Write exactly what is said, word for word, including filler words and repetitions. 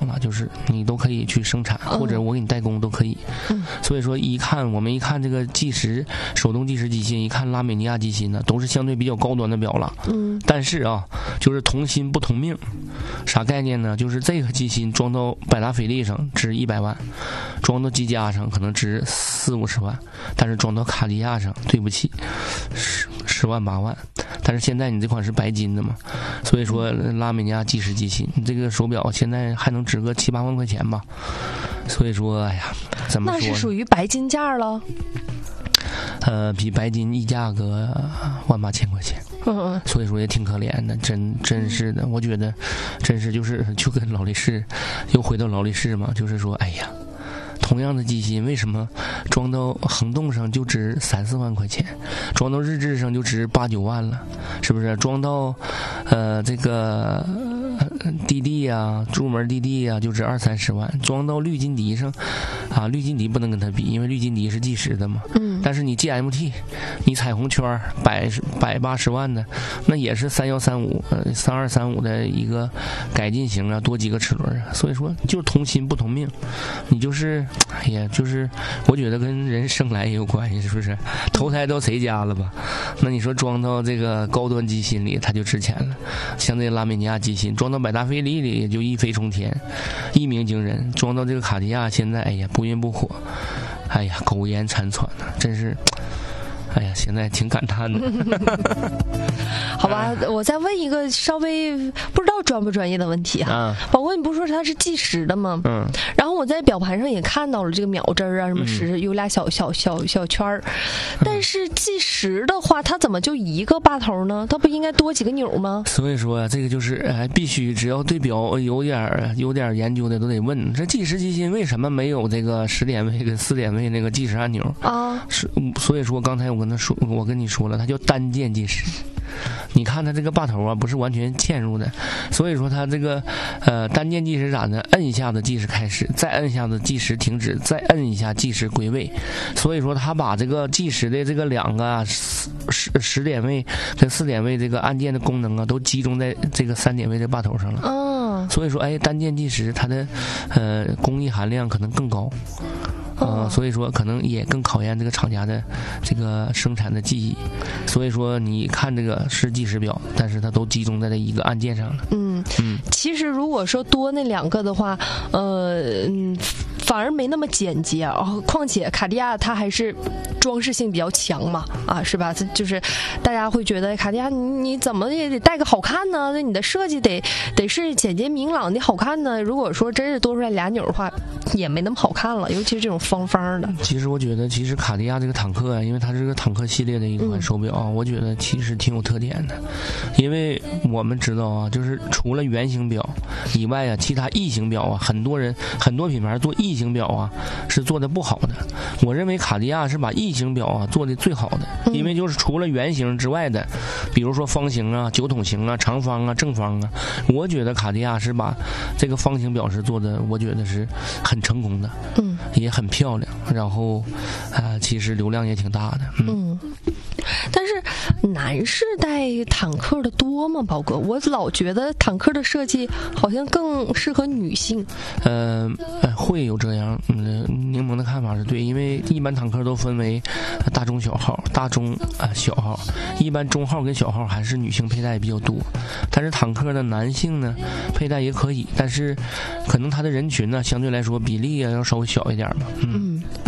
了，就是你都可以去生产，或者我给你代工都可以。 嗯， 所以说一看我们一看这个计时手动计时机芯，一看拉美尼亚机芯呢，都是相对比较高端的表了。 嗯， 但是啊，就是同心不同命，啥概念呢？就是这个机芯装到百达翡丽上值一百万，装到机加上可能值四五十万，但是装到卡地亚上，对不起，十十万八万。但是现在你这款是白金的嘛，所以说拉美尼亚计时机芯这个手表现在还能值个七八万块钱吧。所以说，哎呀，怎么说？ 那是属于白金价了。 呃，比白金溢价个万八千块钱。 嗯， 所以说也挺可怜的，真真是的，我觉得，真是就是就跟劳力士，又回到劳力士嘛，就是说，哎呀。同样的机芯，为什么装到恒动上就值三四万块钱，装到日志上就值八九万了，是不是？装到呃这个D D 呀，入门 D D 呀，就值二三十万。装到绿金迪上，啊，绿金迪不能跟它比，因为绿金迪是计时的嘛。 嗯。 但是你 G M T， 你彩虹圈百百八十万的，那也是三幺三五呃三二三五的一个改进型啊，多几个齿轮啊。所以说就是同心不同命，你就是。哎呀，就是我觉得跟人生来也有关系，是不是？投胎到谁家了吧？那你说装到这个高端机芯里，它就值钱了。像这个拉美尼亚机芯，装到百达翡丽里也就一飞冲天，一鸣惊人。装到这个卡地亚，现在哎呀不温不火，哎呀苟延残喘呢，真是。哎呀，现在挺感叹的。 好吧，我再问一个稍微不知道专不专业的问题哈、啊。宝哥，你不是说它是计时的吗？ 嗯。 然后我在表盘上也看到了这个秒针啊，什么时、嗯、有俩小小小小圈儿。但是计时的话，它怎么就一个把头呢？它不应该多几个钮吗？ 所以说这个就是哎，必须只要对表有点有点研究的都得问，这计时机芯为什么没有这个十点位跟四点位那个计时按钮啊？ 是，所以说刚才我跟他说，我跟你说了，它叫单键计时。你看它这个把头啊，不是完全嵌入的，所以说它这个呃单键计时咋呢？摁一下子计时开始，再摁一下子计时停止，再摁一下计时归位。所以说它把这个计时的这个两个十十点位跟四点位这个按键的功能啊，都集中在这个三点位的把头上了。 嗯， 所以说哎，单键计时它的呃工艺含量可能更高。呃，所以说可能也更考验这个厂家的这个生产的技艺。所以说你看这个是计时表，但是它都集中在这一个按键上了。 嗯嗯，其实如果说多那两个的话，呃嗯，反而没那么简洁啊。况且卡地亚它还是装饰性比较强嘛，啊是吧？就是大家会觉得卡地亚你你怎么也得带个好看呢？那你的设计得得是简洁明朗的好看呢。如果说真是多出来俩钮的话，也没那么好看了，尤其是这种方方的。 其实我觉得，其实卡地亚这个坦克啊，因为它是个坦克系列的一款手表啊，嗯、我觉得其实挺有特点的。因为我们知道啊，就是除了圆形表以外啊，其他异形表啊，很多人很多品牌做异形表啊是做的不好的。我认为卡地亚是把异形表啊做的最好的，因为就是除了圆形之外的，比如说方形啊、九筒形啊、长方啊、正方啊，我觉得卡地亚是把这个方形表是做的，我觉得是很成功的，嗯，也很漂亮，然后啊、呃，其实流量也挺大的，嗯。 嗯，但是男士带坦克的多吗，宝哥？我老觉得坦克的设计好像更适合女性。 呃，会有这样，嗯，柠檬的看法是对，因为一般坦克都分为大中小号，大中啊、呃、小号，一般中号跟小号还是女性佩戴比较多，但是坦克的男性呢佩戴也可以，但是可能他的人群呢相对来说比例啊要稍微小一点嘛，嗯。